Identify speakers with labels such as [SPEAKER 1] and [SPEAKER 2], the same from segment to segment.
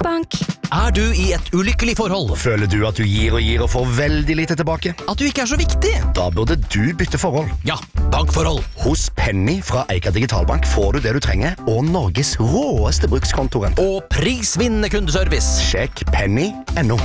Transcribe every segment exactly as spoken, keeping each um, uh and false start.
[SPEAKER 1] Sparebank.
[SPEAKER 2] Er du i et ulykkelig forhold?
[SPEAKER 3] Føler du at du gir og gir og får veldig lite tilbake?
[SPEAKER 2] At du ikke er så viktig?
[SPEAKER 3] Da burde du bytte forhold.
[SPEAKER 2] Ja, bankforhold.
[SPEAKER 3] Hos Penny fra Eika Digitalbank får du det du trenger, og Norges råeste brukskontorent.
[SPEAKER 2] Og prisvinnende kundeservice.
[SPEAKER 3] Sjekk penny punktum no.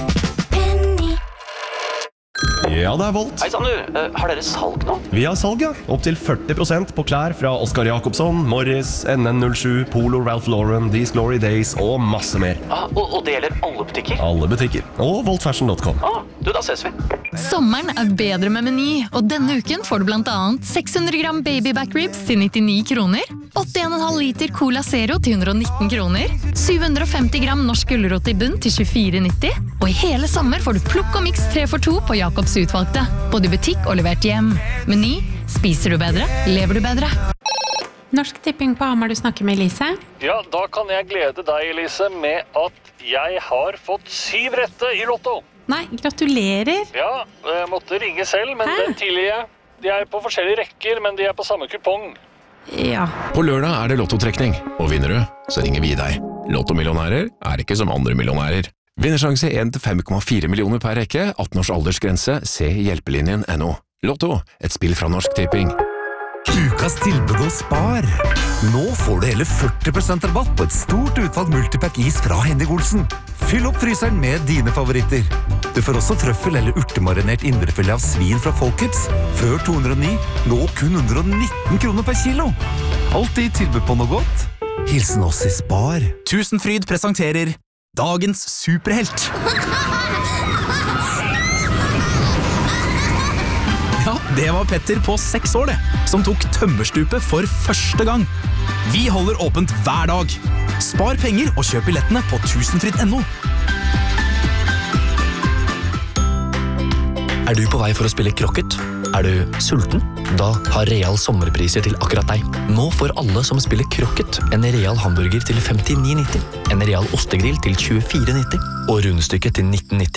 [SPEAKER 4] Ja, det er Volt.
[SPEAKER 5] Hei sann du, uh, har dere salg nå?
[SPEAKER 4] Vi har salg, ja. Opp til førti prosent på klær fra Oscar Jakobsson, Morris, N N null sju, Polo, Ralph Lauren, These Glory Days og masse mer.
[SPEAKER 5] Ah, og, og det gjelder alle butikker?
[SPEAKER 4] Alle butikker. Og volt fashion punktum com.
[SPEAKER 5] Ah, du, da ses vi.
[SPEAKER 6] Sommeren er bedre med Meny, og denne uken får du blant annet seks hundre gram baby back ribs til nittini kroner, åtte komma fem liter Cola Zero til hundre og nitten kroner, syv hundre og femti gram norsk gulrot i bunn til tjuefire nitti, og i hele sommer får du plukk og mix tre for to på Jakobs utvalgte, både i butikk og levert hjem. Meny, spiser du bedre, lever du bedre.
[SPEAKER 7] Norsk Tipping på Hamar, du snakker med Elise.
[SPEAKER 8] Ja, da kan jeg glede deg, Elise, med at jeg har fått syv rette i Lotto.
[SPEAKER 7] Nei, gratulerer.
[SPEAKER 8] Ja, jeg måtte ringe selv, men
[SPEAKER 7] Hæ?
[SPEAKER 8] den tidlige. De er på forskjellige rekker, men de er på samme kupong.
[SPEAKER 7] Ja.
[SPEAKER 9] På lørdag er det lottotrekning, og vinner du, så ringer vi deg. Lottomillionærer er ikke som andre millionærer. Vinnersjanse en til fem komma fire millioner per rekke, atten års aldersgrense, se hjelpelinjen punktum no. Lotto, et spill fra Norsk Tipping.
[SPEAKER 10] Ukas tilbud hos Spar. Nå får du hele førti prosent rabatt på et stort utvalg multipack is fra Henrik Olsen. Fyll opp fryseren med dine favoritter. Du får også trøffel eller urtemarinert indrefilet av svin fra Folkets. Før to hundre og ni, nå kun hundre og nitten kroner per kilo. Alltid tilbud på noe godt. Hilsen oss i Spar.
[SPEAKER 11] Tusenfryd presenterer Dagens superhelt. Ja, det var Petter på seks år det, som tok tømmerstupet for første gang. Vi holder åpent hver dag. Spar penger og kjøp billettene på tusenfryd punktum no.
[SPEAKER 12] Er du på vei for å spille krokket? Er du sulten? Da har Real sommerpriser til akkurat deg. Nå får alle som spiller krokket en Real hamburger til femtini nitti, en Real ostegrill til tjuefire nitti og rundstykket til nitten nitti.